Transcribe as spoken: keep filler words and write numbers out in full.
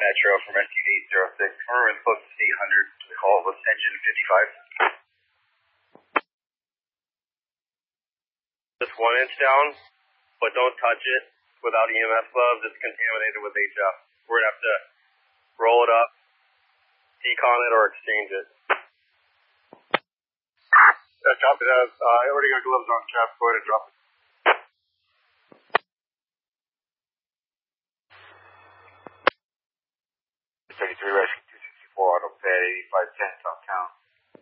Metro from S U eight zero six. We're close to eight hundred. The call was engine fifty-five. Just one inch down, but don't touch it without E M S gloves. It's contaminated with H F. We're going to have to roll it up, decon it, or exchange it. Yeah, copy that. Uh, I already got gloves on, Cap. Go ahead and drop it.